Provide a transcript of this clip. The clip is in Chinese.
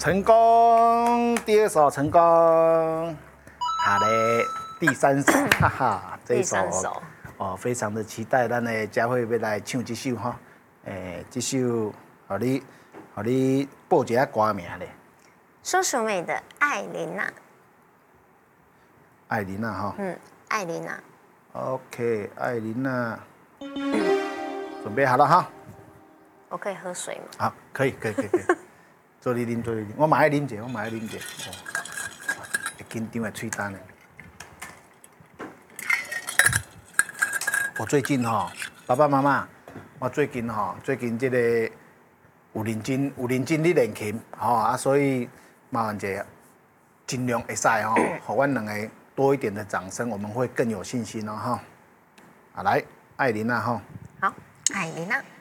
成功，第二首成功。好嘞，第三首，哈哈，这一首哦，非常的期待，咱的佳慧要来唱这首哈，这首互你报一下歌名咧。 叔叔妹的艾琳娜。 艾琳娜哈。 艾琳娜。 OK， 艾琳娜，准备好了哈。 我可以喝水吗？ 好，可以。做你啉，我嘛爱啉者。会紧张的喙干的。我最近爸爸妈妈，我最近这个有认真咧练琴，所以麻烦者尽量会使给阮两个多一点的掌声，我们会更有信心哦来，艾琳娜好，艾琳娜。